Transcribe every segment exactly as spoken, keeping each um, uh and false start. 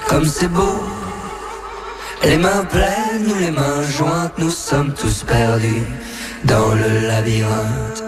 comme c'est beau. Les mains pleines ou les mains jointes, nous sommes tous perdus dans le labyrinthe.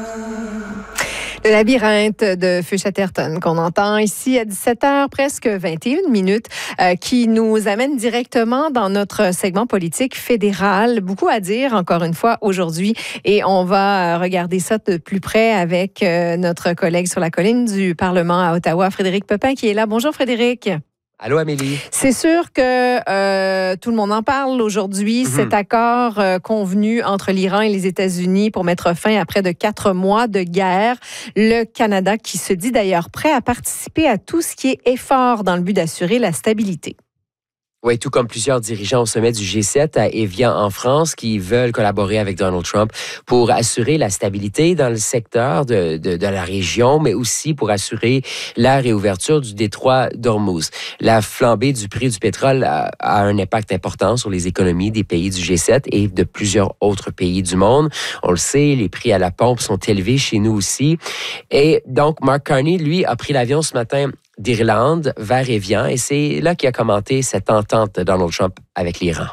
Le labyrinthe de Feu Chatterton qu'on entend ici à dix-sept heures, presque vingt et une minutes, euh, qui nous amène directement dans notre segment politique fédéral. Beaucoup à dire, encore une fois, aujourd'hui. Et on va regarder ça de plus près avec euh, notre collègue sur la colline du Parlement à Ottawa, Frédéric Pepin, qui est là. Bonjour, Frédéric. Allô, Amélie. C'est sûr que euh, tout le monde en parle aujourd'hui. Mm-hmm. Cet accord euh, convenu entre l'Iran et les États-Unis pour mettre fin à près de quatre mois de guerre. Le Canada qui se dit d'ailleurs prêt à participer à tout ce qui est effort dans le but d'assurer la stabilité. Oui, tout comme plusieurs dirigeants au sommet du G sept à Évian en France qui veulent collaborer avec Donald Trump pour assurer la stabilité dans le secteur de, de, de la région, mais aussi pour assurer la réouverture du détroit d'Ormuz. La flambée du prix du pétrole a, a un impact important sur les économies des pays du G sept et de plusieurs autres pays du monde. On le sait, les prix à la pompe sont élevés chez nous aussi. Et donc, Mark Carney, lui, a pris l'avion ce matin d'Irlande vers Évian et c'est là qu'il a commenté cette entente de Donald Trump avec l'Iran.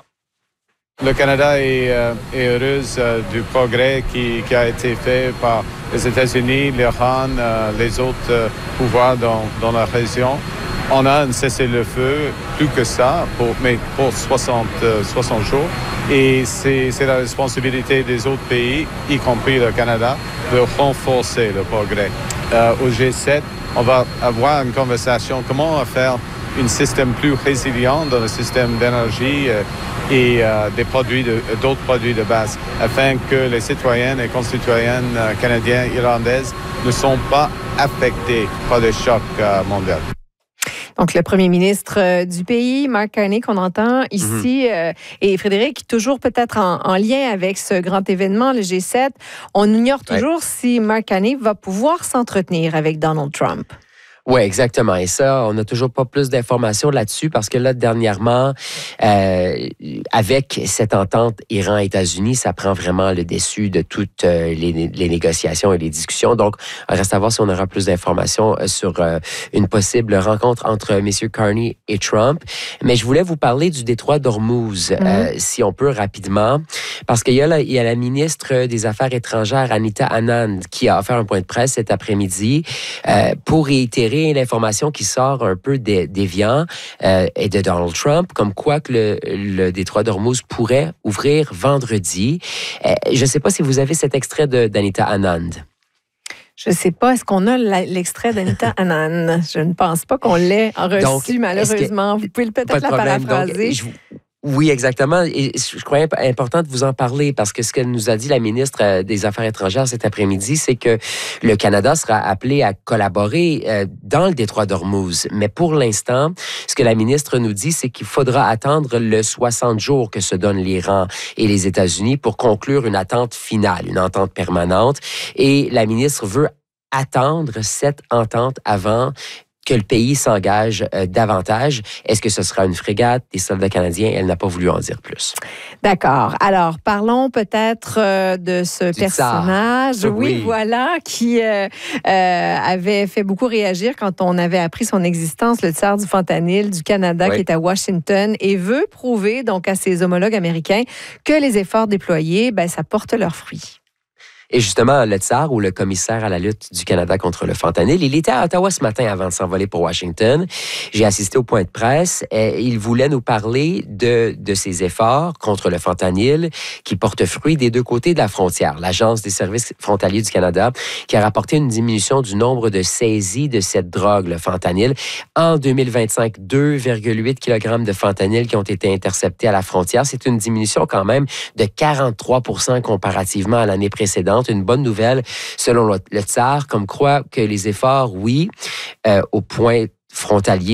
Le Canada est, euh, est heureux euh, du progrès qui, qui a été fait par les États-Unis, l'Iran, euh, les autres euh, pouvoirs dans, dans la région. On a un cessez-le-feu, plus que ça, pour, mais pour soixante, euh, soixante jours. Et c'est, c'est la responsabilité des autres pays, y compris le Canada, de renforcer le progrès. Euh, au G sept, on va avoir une conversation comment faire un système plus résilient dans le système d'énergie euh, et euh, des produits de, d'autres produits de base, afin que les citoyennes et concitoyennes euh, canadiens, irlandaises ne sont pas affectés par les chocs euh, mondiaux. Donc, le premier ministre euh, du pays, Mark Carney, qu'on entend ici, mm-hmm. euh, et Frédéric, toujours peut-être en, en lien avec ce grand événement, le G sept, on ignore toujours ouais. si Mark Carney va pouvoir s'entretenir avec Donald Trump. Oui, exactement. Et ça, on n'a toujours pas plus d'informations là-dessus parce que là, dernièrement, euh, avec cette entente Iran-États-Unis, ça prend vraiment le dessus de toutes euh, les, les négociations et les discussions. Donc, il reste à voir si on aura plus d'informations sur euh, une possible rencontre entre M. Carney et Trump. Mais je voulais vous parler du détroit d'Ormuz, mm-hmm. euh, si on peut rapidement, parce qu'il y a, la, il y a la ministre des Affaires étrangères, Anita Anand, qui a fait un point de presse cet après-midi euh, pour réitérer l'information qui sort un peu d'Évian euh, et de Donald Trump, comme quoi que le, le détroit d'Ormuz pourrait ouvrir vendredi. Euh, je ne sais pas si vous avez cet extrait de, d'Anita Anand. Je ne sais pas, est-ce qu'on a l'extrait d'Anita Anand? Je ne pense pas qu'on l'ait reçu, donc, malheureusement. Que, vous pouvez peut-être la problème. paraphraser. Donc, je, Oui, exactement. Et je crois important de vous en parler parce que ce que nous a dit la ministre des Affaires étrangères cet après-midi, c'est que le Canada sera appelé à collaborer dans le détroit d'Ormuz. Mais pour l'instant, ce que la ministre nous dit, c'est qu'il faudra attendre le soixante jours que se donnent l'Iran et les États-Unis pour conclure une entente finale, une entente permanente. Et la ministre veut attendre cette entente avant que le pays s'engage euh, davantage. Est-ce que ce sera une frégate, des soldats canadiens? Elle n'a pas voulu en dire plus. D'accord. Alors, parlons peut-être euh, de ce du personnage, oui, oui, voilà, qui euh, euh, avait fait beaucoup réagir quand on avait appris son existence, le tsar du fentanyl du Canada, oui. qui est à Washington, et veut prouver donc à ses homologues américains que les efforts déployés, ben, ça porte leurs fruits. Et justement, le tsar ou le commissaire à la lutte du Canada contre le fentanyl, il était à Ottawa ce matin avant de s'envoler pour Washington. J'ai assisté au point de presse. Et il voulait nous parler de, de ses efforts contre le fentanyl qui portent fruit des deux côtés de la frontière. L'Agence des services frontaliers du Canada qui a rapporté une diminution du nombre de saisies de cette drogue, le fentanyl. En deux mille vingt-cinq, deux virgule huit kilogrammes de fentanyl qui ont été interceptés à la frontière. C'est une diminution quand même de quarante-trois pour cent comparativement à l'année précédente. Une bonne nouvelle selon le, le tsar, comme quoi que les efforts, oui, euh, au point frontalier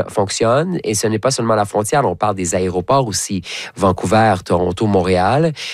fonctionnent. Et ce n'est pas seulement la frontière, on parle des aéroports aussi, Vancouver, Toronto, Montréal.